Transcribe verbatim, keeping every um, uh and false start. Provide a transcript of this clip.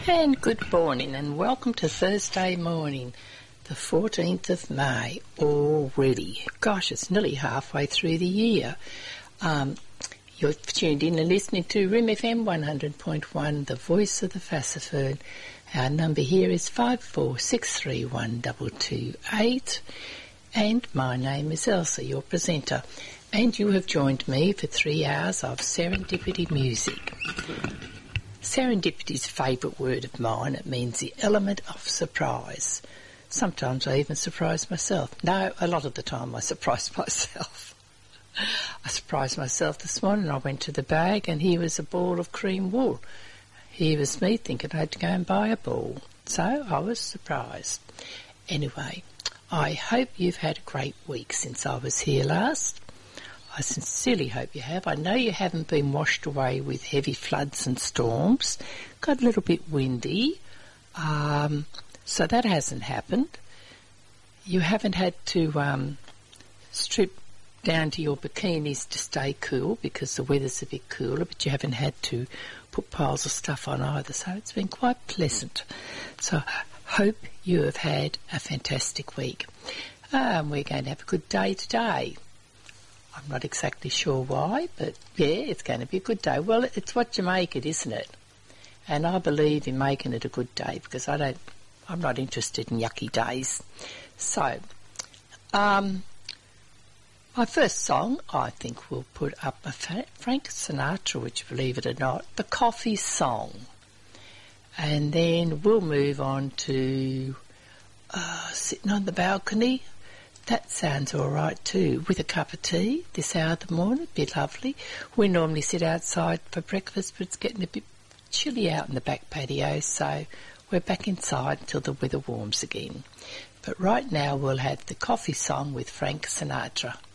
And good morning and welcome to Thursday morning, the fourteenth of May already. Gosh, it's nearly halfway through the year. Um, you're tuned in and listening to R I M F M one hundred point one, the voice of the Fassifern. Our number here is five four six three one two two eight and my name is Elsa, your presenter. And you have joined me for three hours of serendipity music. Serendipity is a favourite word of mine. It means the element of surprise. Sometimes I even surprise myself. No, a lot of the time I surprise myself. I surprised myself this morning. I went to the bag and here was a ball of cream wool. Here was me thinking I had to go and buy a ball. So I was surprised. Anyway, I hope you've had a great week since I was here last. I sincerely hope you have. I know you haven't been washed away with heavy floods and storms. Got a little bit windy, um, so that hasn't happened. You haven't had to um, strip down to your bikinis to stay cool because the weather's a bit cooler, but you haven't had to put piles of stuff on either, so it's been quite pleasant. So I hope you have had a fantastic week. Um, we're going to have a good day today. I'm not exactly sure why, but yeah, it's going to be a good day. Well, it's what you make it, isn't it? And I believe in making it a good day because I don't, I'm not interested in yucky days. So, um, my first song, I think we'll put up a Frank Sinatra, which, believe it or not, The Coffee Song. And then we'll move on to uh, Sitting on the Balcony. That sounds all right too, with a cup of tea this hour of the morning. It'd be lovely. We normally sit outside for breakfast, but it's getting a bit chilly out in the back patio, so we're back inside until the weather warms again. But right now we'll have The Coffee Song with Frank Sinatra.